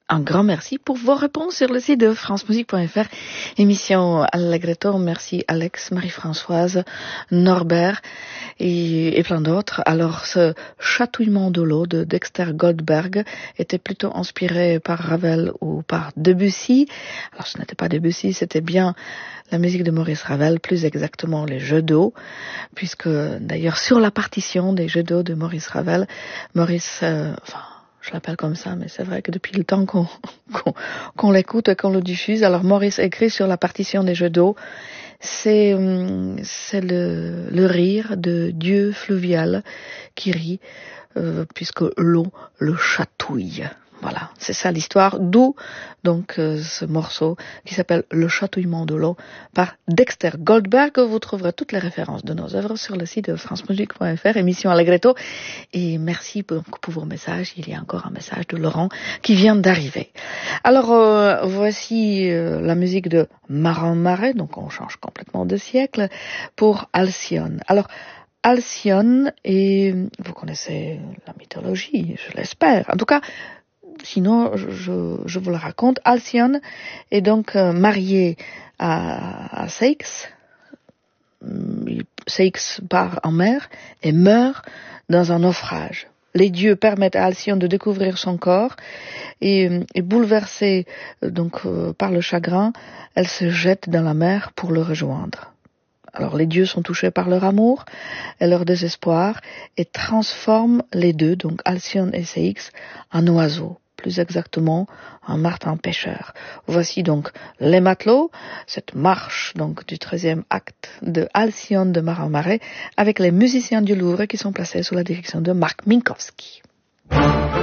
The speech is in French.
Un grand merci pour vos réponses sur le site de francemusique.fr. Émission Allegretto. Merci Alex, Marie-Françoise, Norbert et plein d'autres. Alors, ce chatouillement de l'eau de Dexter Goldberg était plutôt inspiré par Ravel ou par Debussy. Alors, ce n'était pas Debussy, c'était bien la musique de Maurice Ravel, plus exactement les Jeux d'eau, puisque d'ailleurs sur la partition des Jeux d'eau de Maurice Ravel, je l'appelle comme ça, mais c'est vrai que depuis le temps qu'on l'écoute et qu'on le diffuse, alors Maurice écrit sur la partition des Jeux d'eau, c'est le rire de Dieu fluvial qui rit, puisque l'eau le chatouille. Voilà, c'est ça l'histoire, d'où donc ce morceau qui s'appelle Le chatouillement de l'eau par Dexter Goldberg. Vous trouverez toutes les références de nos œuvres sur le site de francemusique.fr, émission Allegretto. Et merci pour vos messages. Il y a encore un message de Laurent qui vient d'arriver. Alors voici la musique de Marin Marais, donc on change complètement de siècle, pour Alcyone. Alors Alcyone, et vous connaissez la mythologie, je l'espère. En tout cas, sinon, je vous le raconte. Alcyone est donc mariée à Ceyx. Ceyx part en mer et meurt dans un naufrage. Les dieux permettent à Alcyone de découvrir son corps et bouleversée par le chagrin, elle se jette dans la mer pour le rejoindre. Alors les dieux sont touchés par leur amour et leur désespoir et transforment les deux, donc Alcyone et Ceyx, en oiseaux. Plus exactement, un martin pêcheur. Voici donc Les Matelots, cette marche donc du 13e acte de Alcyone de Marin Marais avec les musiciens du Louvre qui sont placés sous la direction de Marc Minkowski.